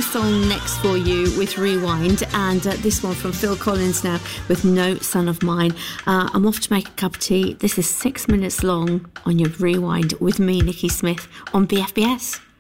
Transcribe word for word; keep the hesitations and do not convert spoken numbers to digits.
song next for you with Rewind, and uh, this one from Phil Collins now with No Son of Mine. Uh, I'm off to make a cup of tea. This is six minutes long on your Rewind with me, Nikki Smith, on B F B S.